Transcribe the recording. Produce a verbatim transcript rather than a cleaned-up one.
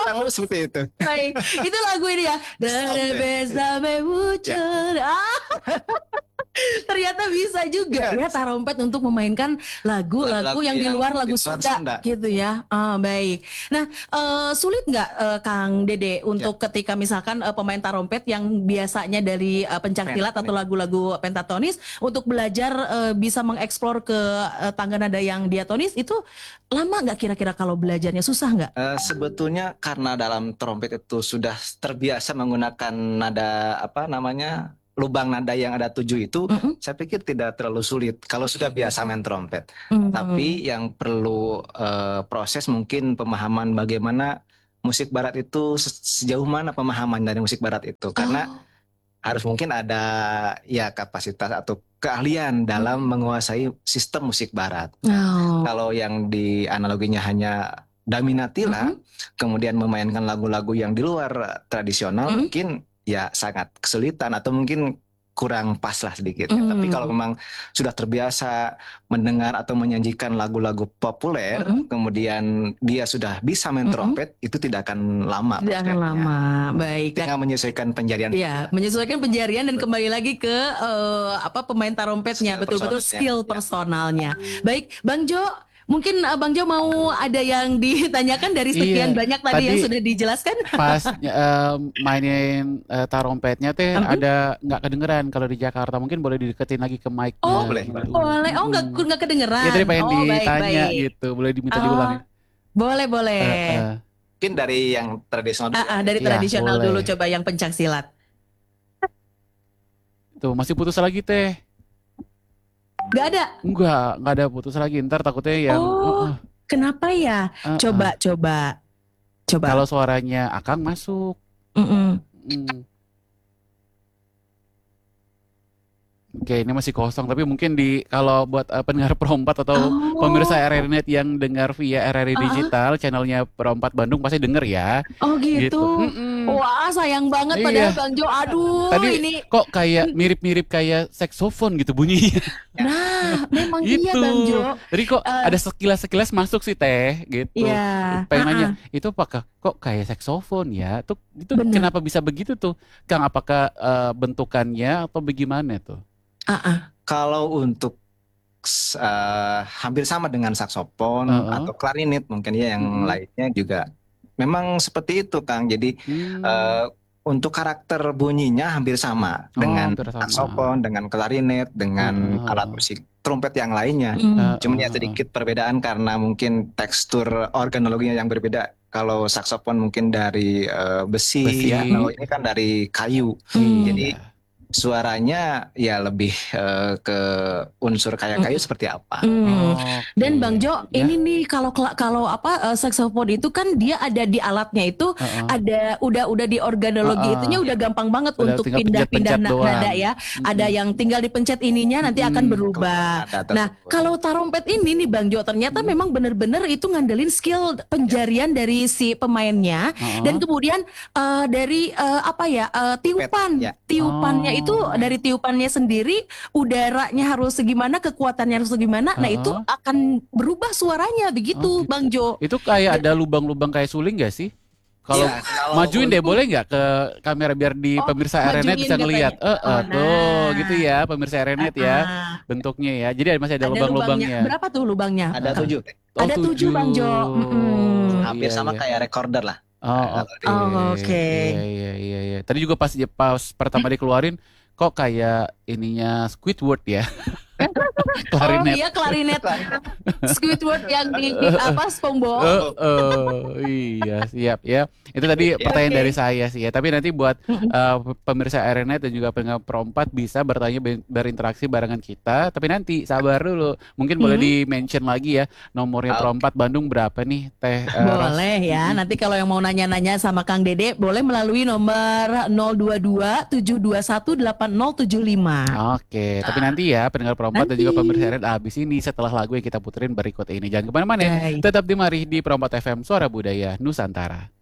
kurang lebih seperti itu. Baik, itu lagu ini ya. Dari Besame Muncul. Ternyata bisa juga ya tarompet untuk memainkan lagu-lagu yang di luar lagu Sunda gitu ya. Ah, baik. Nah, uh, sulit nggak uh, Kang Dede untuk ya. ketika misalkan uh, pemain tarompet yang biasanya dari uh, pencaksilat atau lagu-lagu pentatonis untuk belajar uh, bisa mengeksplor ke uh, tangga nada yang diatonis itu lama nggak kira-kira kalau belajarnya, susah nggak? Uh, sebetulnya karena dalam trompet itu sudah terbiasa menggunakan nada apa namanya lubang nada yang ada tujuh itu, mm-hmm. saya pikir tidak terlalu sulit kalau sudah biasa main trompet. Mm-hmm. Tapi yang perlu uh, proses mungkin pemahaman bagaimana musik barat itu, sejauh mana pemahaman dari musik barat itu. Karena oh. harus mungkin ada ya kapasitas atau keahlian dalam mm-hmm. menguasai sistem musik barat. Oh. Kalau yang di analoginya hanya Daminatila, mm-hmm. kemudian memainkan lagu-lagu yang di luar tradisional, mm-hmm. mungkin ya sangat kesulitan atau mungkin kurang pas lah sedikit. Mm. Tapi kalau memang sudah terbiasa mendengar atau menyanyikan lagu-lagu populer, mm. kemudian dia sudah bisa main trompet, mm. itu tidak akan lama. Tidak akan lama. Baik. Tinggal menyesuaikan penjarian. Iya, menyesuaikan penjarian dan kembali lagi ke uh, apa pemain tarompetnya, betul-betul skill personalnya. Ya. Baik, Bang Jo. Mungkin Bang Jo mau ada yang ditanyakan dari sekian iya, banyak tadi, tadi yang sudah dijelaskan. Pas uh, mainin uh, tarompetnya teh uh-huh. ada nggak kedengeran kalau di Jakarta, mungkin boleh dideketin lagi ke mic. Oh boleh, gitu. boleh. Oh nggak hmm. nggak kedengeran. Ya tadi pengen oh, ditanya baik, baik. gitu, boleh diminta oh, diulang. Boleh boleh. Uh, uh. Mungkin dari yang tradisional. Uh, uh, dari ya, tradisional boleh. Dulu coba yang pencaksilat. Tuh masih putus lagi teh. Gak ada? Enggak, gak ada putus lagi. Ntar takutnya yang Oh, uh, kenapa ya? Uh, coba, uh. coba Coba kalau suaranya Akang masuk. Mm-mm. Mm. Oke, ini masih kosong, tapi mungkin di kalau buat uh, pendengar Perompat atau oh. pemirsa R R I Net yang dengar via R R I uh-huh. Digital, channelnya Perompat Bandung pasti denger ya. Oh gitu. gitu. Wah, sayang banget padahal iya. Bang Jo. Aduh, tadi ini kok kayak mirip-mirip kayak saksofon gitu bunyinya. Nah, memang gitu. Iya Bang Jo. Jadi kok uh, ada sekilas-sekilas masuk sih Teh gitu. Iya. Pengen uh-uh. nanya, itu apakah kok kayak saksofon ya? Tuh itu Bener. Kenapa bisa begitu tuh? Kang, apakah uh, bentukannya atau bagaimana tuh? Uh-uh. Kalau untuk uh, hampir sama dengan saksofon uh-uh. atau klarinet mungkin ya yang uh-uh. lainnya juga memang seperti itu Kang. Jadi hmm. uh, untuk karakter bunyinya hampir sama oh, dengan hampir sama. Saksofon, dengan klarinet, dengan uh-uh. alat musik trompet yang lainnya. Uh-uh. Cuma ya sedikit perbedaan karena mungkin tekstur organologinya yang berbeda. Kalau saksofon mungkin dari uh, besi, besi. Ya, kalau ini kan dari kayu. Hmm. Jadi suaranya ya lebih uh, ke unsur kayak kayu mm. seperti apa. Mm. Oh, dan Bang Jo, ya. Ini nih kalau kalau apa uh, saksofon itu kan dia ada di alatnya itu uh-uh. ada udah udah di organologi uh-uh. itunya udah gampang banget udah untuk pindah-pindah nada ya. Mm-hmm. Ada yang tinggal dipencet ininya nanti mm-hmm. akan berubah. Nah, kalau tarompet ini nih Bang Jo ternyata mm-hmm. memang benar-benar itu ngandelin skill penjarian ya. Dari si pemainnya uh-uh. dan kemudian uh, dari uh, apa ya uh, tiupan, ya. tiupannya oh. itu dari tiupannya sendiri udaranya harus segimana, kekuatannya harus segimana. Uh-huh. Nah itu akan berubah suaranya begitu, oh, gitu. Bang Jo. Itu kayak ada lubang-lubang kayak suling nggak sih? Kalau ya, majuin deh boleh nggak ke kamera biar di oh, pemirsa R R I Net bisa ngelihat. Eh, oh, nah. Tuh gitu ya pemirsa R R I Net uh-huh. ya bentuknya ya. Jadi masih ada, ada lubang-lubangnya. Berapa tuh lubangnya? Ada tujuh. Oh, ada tujuh Bang Jo. Mm-hmm. Hampir iya, sama iya. kayak recorder lah. Oh, oke. Okay. Oh, oke. Okay. Iya, iya, iya, iya. Tadi juga pas pas pertama dikeluarin kok kayak ininya Squidward ya. Klarinet. Oh iya klarinet. Squidward yang di, di apa SpongeBob. Uh, uh, iya siap ya. Itu tadi pertanyaan okay. dari saya sih ya. Tapi nanti buat uh, pemirsa R R I Net dan juga pendengar Perompat bisa bertanya berinteraksi barengan kita. Tapi nanti sabar dulu. Mungkin boleh di mention lagi ya nomornya Perompat Bandung berapa nih Teh? Uh, boleh ya. Nanti kalau yang mau nanya-nanya sama Kang Dede boleh melalui nomor nol dua dua tujuh dua satu delapan nol tujuh lima. Oke. Tapi nanti ya pendengar Perompat dan juga pemirsa R R I abis ini setelah lagu yang kita puterin berikut ini. Jangan kemana-mana ya. Tetap di Mari di Perompat F M Suara Budaya Nusantara.